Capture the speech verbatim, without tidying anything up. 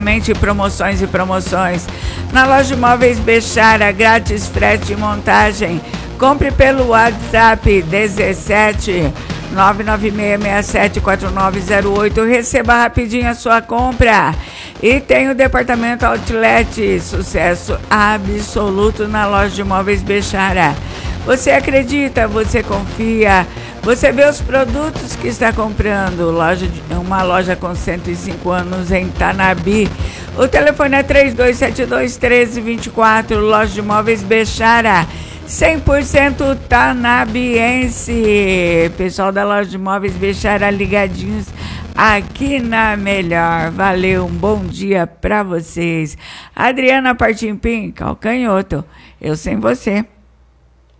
Promoções e promoções. Na loja de móveis Bechara, grátis frete e montagem. Compre pelo WhatsApp dezessete nove nove seis seis sete quatro nove zero oito. Receba rapidinho a sua compra. E tem o departamento Outlet, sucesso absoluto na loja de móveis Bechara. Você acredita, você confia, você vê os produtos que está comprando. Loja de, uma loja com cento e cinco anos em Tanabi. O telefone é três dois sete dois, um três dois quatro. Loja de móveis Bechara, cem por cento tanabiense. Pessoal da loja de móveis Bechara ligadinhos aqui na Melhor. Valeu, um bom dia pra vocês. Adriana Partimpim, calcanhoto, eu sem você.